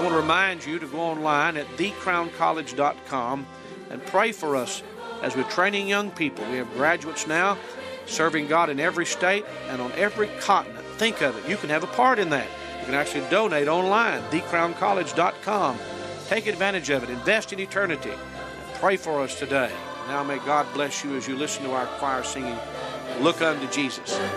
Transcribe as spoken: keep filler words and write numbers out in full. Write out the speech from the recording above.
want to remind you to go online at the crown college dot com and pray for us as we're training young people. We have graduates now serving God in every state and on every continent. Think of it. You can have a part in that. You can actually donate online, the crown college dot com. Take advantage of it. Invest in eternity. And pray for us today. Now may God bless you as you listen to our choir singing, Look Unto Jesus.